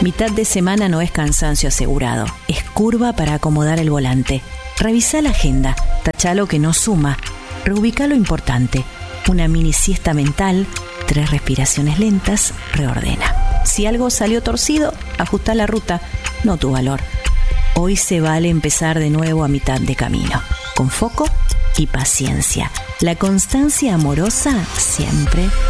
Mitad de semana no es cansancio asegurado, es curva para acomodar el volante. Revisá la agenda, tachá lo que no suma, reubicá lo importante. Una mini siesta mental, 3 respiraciones lentas, reordena. Si algo salió torcido, ajustá la ruta, no tu valor. Hoy se vale empezar de nuevo a mitad de camino, con foco y paciencia. La constancia amorosa siempre